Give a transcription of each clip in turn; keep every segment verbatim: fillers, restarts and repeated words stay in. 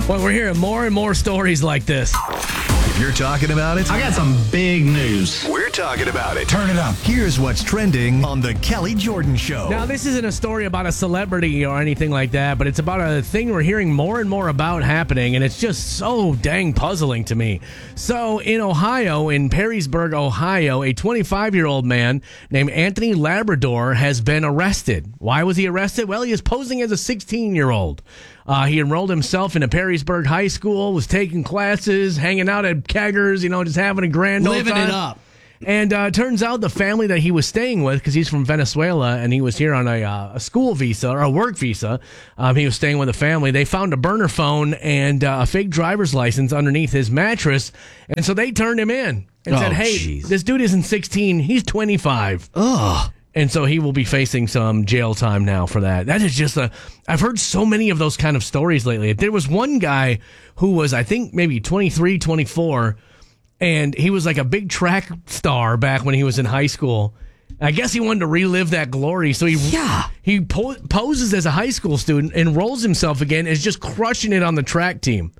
Well, we're hearing more and more stories like this. If you're talking about it, I got some big news. We're talking about it. Turn it up. Here's what's trending on the Kelly Jordan Show. Now, this isn't a story about a celebrity or anything like that, but it's about a thing we're hearing more and more about happening, and it's just so dang puzzling to me. So, in Ohio, in Perrysburg, Ohio, a twenty-five-year-old man named Anthony Labrador has been arrested. Why was he arrested? Well, he is posing as a sixteen-year-old. Uh, he enrolled himself in a Perrysburg high school, was taking classes, hanging out at keggers, you know, just having a grand old Living time. it up. And uh, turns out the family that he was staying with, because he's from Venezuela and he was here on a, uh, a school visa or a work visa, um, he was staying with a family. They found a burner phone and uh, a fake driver's license underneath his mattress. And so they turned him in and Oh, said, hey, geez. this dude isn't sixteen, he's twenty-five. Ugh. And so he will be facing some jail time now for that. That is just a... I've heard so many of those kind of stories lately. There was one guy who was, I think, maybe twenty-three, twenty-four, and he was like a big track star back when he was in high school. I guess he wanted to relive that glory, so he Yeah. he po- poses as a high school student, enrolls himself again, is just crushing it on the track team.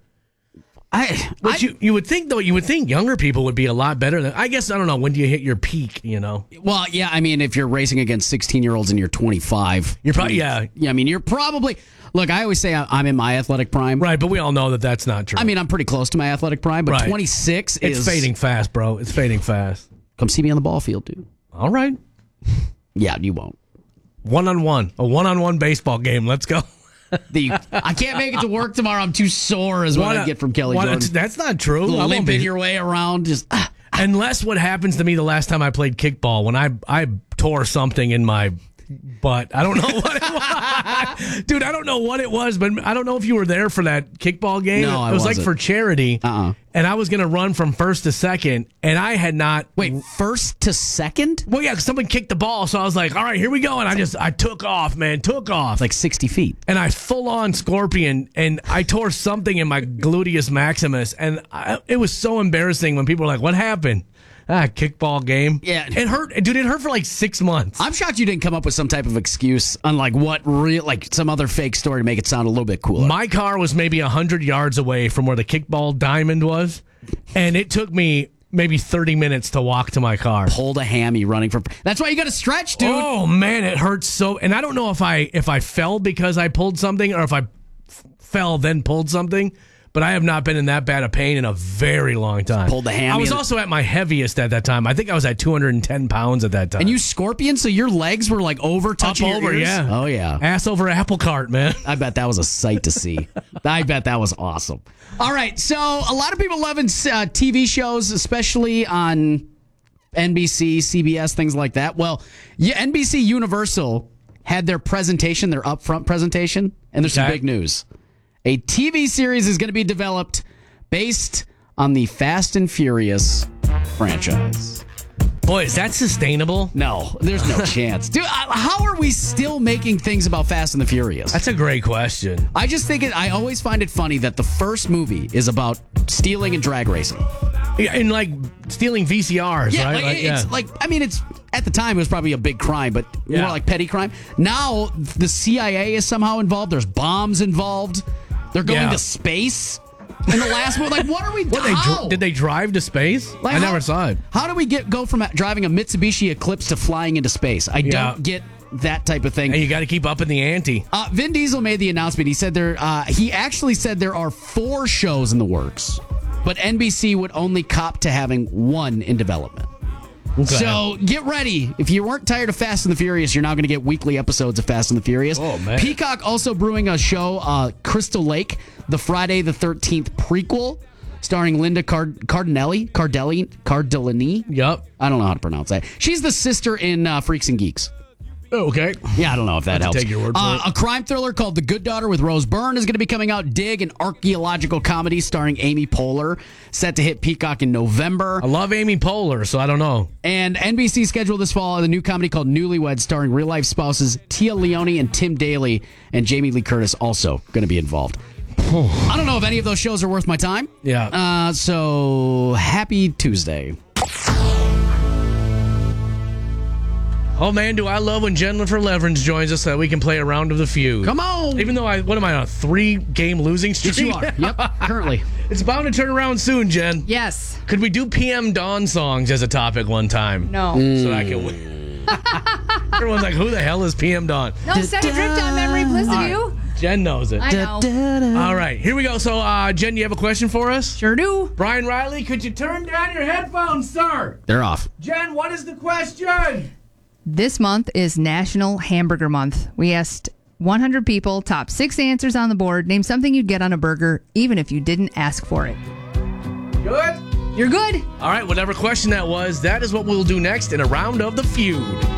I, Which I you, you would think, though, you would think younger people would be a lot better than... I guess, I don't know, when do you hit your peak, you know? well, yeah. I mean, if you're racing against sixteen-year-olds and you're twenty-five, You're probably, I mean, yeah. Yeah, I mean, you're probably. Look, I always say I- I'm in my athletic prime. Right, but we all know that that's not true. I mean, I'm pretty close to my athletic prime, but Right. twenty-six it's is fading fast, bro. It's fading fast. Come see me on the ball field, dude. All right. Yeah, you won't. One-on-one. A one-on-one baseball game. Let's go. The I can't make it to work tomorrow. I'm too sore. Is what I get from Kelly Why- Jordan. That's not true. I won't Limping be- your way around, just ah. Unless what happens to me the last time I played kickball, when I I tore something in my butt. I don't know what it was. Dude, I don't know what it was, but I don't know if you were there for that kickball game. No, I It was like wasn't. for charity. Uh-uh. And I was going to run from first to second, and I had not... Wait, first to second? Well, yeah, 'cause someone kicked the ball, so I was like, all right, here we go. And I just, I took off, man, took off. Like sixty feet. And I full on scorpion, and I tore something in my gluteus maximus, and I, it was so embarrassing when people were like, "What happened?" Ah, kickball game. Yeah. it hurt, dude. It hurt for like six months. I'm shocked you didn't come up with some type of excuse, unlike what real, like some other fake story to make it sound a little bit cooler. My car was maybe a hundred yards away from where the kickball diamond was, and it took me maybe thirty minutes to walk to my car. Pulled a hammy running from. That's why you got to stretch, dude. Oh man, it hurts so. And I don't know if I if I fell because I pulled something or if I f- fell then pulled something. But I have not been in that bad of pain in a very long time. Pulled the hammy I was and- also at my heaviest at that time. I think I was at two hundred ten pounds at that time. And you scorpion, so your legs were like over touching Up your over, ears? yeah. Oh yeah. Ass over apple cart, man. I bet that was a sight to see. I bet that was awesome. All right, so a lot of people loving uh, T V shows, especially on N B C, C B S, things like that. Well, yeah, N B C Universal had their presentation, their upfront presentation, and there's some Okay. big news. A T V series is going to be developed based on the Fast and Furious franchise. Boy, is that sustainable? No, there's no chance. Dude, I- how are we still making things about Fast and the Furious? That's a great question. I just think it, I always find it funny that the first movie is about stealing and drag racing. Yeah, and like stealing V C Rs, Yeah, right? like, Like, it's yeah. like I mean, it's at the time it was probably a big crime, but Yeah. more like petty crime. Now the C I A is somehow involved. There's bombs involved. They're going Yeah. to space. In the last one, like what are we? What, they how? dr- did they drive to space? Like, I how- never saw it. How do we get go from driving a Mitsubishi Eclipse to flying into space? I Yeah. don't get that type of thing. And you got to keep up in the ante. Uh, Vin Diesel made the announcement. He said there. Uh, he actually said there are four shows in the works, but N B C would only cop to having one in development. Okay. So get ready. If you weren't tired of Fast and the Furious, you're now going to get weekly episodes of Fast and the Furious. Oh, man. Peacock also brewing a show, uh, Crystal Lake, the Friday the thirteenth prequel, starring Linda Card- Cardinelli, Cardelli, Cardellini. Yep. I don't know how to pronounce that. She's the sister in uh, Freaks and Geeks. Okay. Yeah, I don't know if that Have to helps. take your word for uh, it. A crime thriller called The Good Daughter with Rose Byrne is going to be coming out. Dig, an archaeological comedy starring Amy Poehler, set to hit Peacock in November. I love Amy Poehler, so I don't know. And N B C scheduled this fall the new comedy called Newlyweds, starring real-life spouses Tia Leone and Tim Daly, and Jamie Lee Curtis also going to be involved. I don't know if any of those shows are worth my time. Yeah. Uh, so happy Tuesday. Oh, man, do I love when Jennifer Leverins joins us so that we can play a round of the feud. Come on. Even though I, what am I, on a three-game losing streak? Yes, you are. Yep, currently. It's bound to turn around soon, Jen. Yes. Could we do P M Dawn songs as a topic one time? No. So I can win. Everyone's like, who the hell is P M Dawn? No, set adrift on memory bliss of you. Jen knows it. I know. All right, here we go. So, uh, Jen, you have a question for us? Sure do. Brian Riley, could you turn down your headphones, sir? They're off. Jen, what is the question? This month is National Hamburger Month. We asked one hundred people, top six answers on the board. Name something you'd get on a burger, even if you didn't ask for it. Good? You're good. All right, whatever question that was, that is what we'll do next in a round of the feud.